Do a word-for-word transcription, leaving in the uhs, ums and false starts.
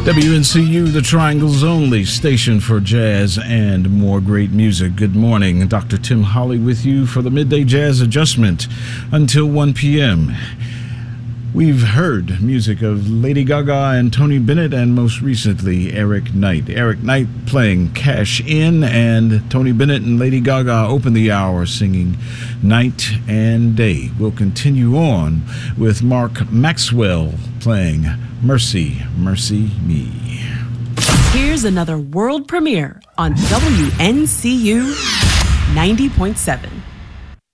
W N C U, the Triangle's only station for jazz and more great music. Good morning. Doctor Tim Holly with you for the Midday Jazz Adjustment until one p.m. We've heard music of Lady Gaga and Tony Bennett, and most recently Eric Knight. Eric Knight playing Cash In, and Tony Bennett and Lady Gaga open the hour singing Night and Day. We'll continue on with Mark Maxwell playing Mercy, Mercy Me. Here's another world premiere on W N C U ninety point seven.